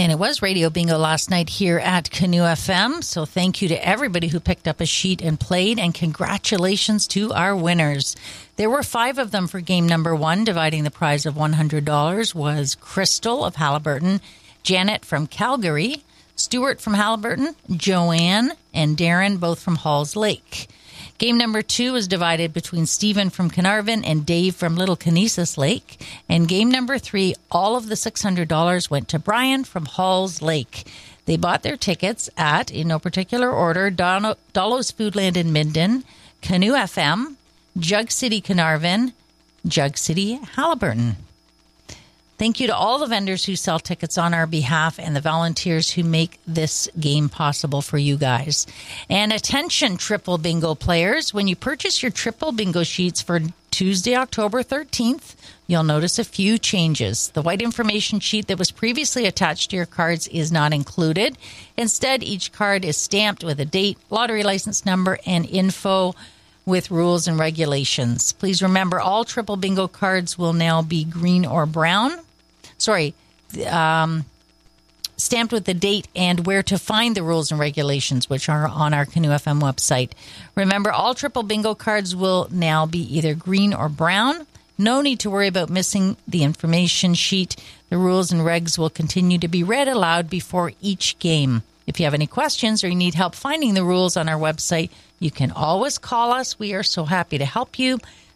And it was Radio Bingo last night here at Canoe FM. So thank you to everybody who picked up a sheet and played. And congratulations to our winners. There were 5 of them for game number 1. Dividing the prize of $100 was Crystal of Haliburton, Janet from Calgary, Stuart from Haliburton, Joanne, and Darren, both from Halls Lake. Game number 2 was divided between Stephen from Carnarvon and Dave from Little Canisius Lake. And game number 3, all of the $600 went to Brian from Halls Lake. They bought their tickets at, in no particular order, Dollo's Foodland in Minden, Canoe FM, Jug City Carnarvon, Jug City Haliburton. Thank you to all the vendors who sell tickets on our behalf and the volunteers who make this game possible for you guys. And attention, Triple Bingo players. When you purchase your Triple Bingo sheets for Tuesday, October 13th, you'll notice a few changes. The white information sheet that was previously attached to your cards is not included. Instead, each card is stamped with a date, lottery license number, and info with rules and regulations. Please remember, all Triple Bingo cards will now be green or brown. Stamped with the date and where to find the rules and regulations, which are on our Canoe FM website. Remember, all Triple Bingo cards will now be either green or brown. No need to worry about missing the information sheet. The rules and regs will continue to be read aloud before each game. If you have any questions or you need help finding the rules on our website, you can always call us. We are so happy to help you.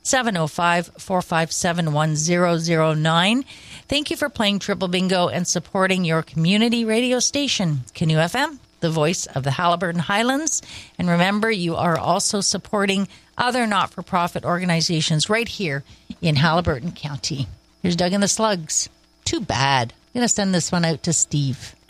705-457-1009. Thank you for playing Triple Bingo and supporting your community radio station, Canoe FM, the voice of the Haliburton Highlands. And remember, you are also supporting other not-for-profit organizations right here in Haliburton County. Here's Doug and the Slugs. Too bad. I'm going to send this one out to Steve.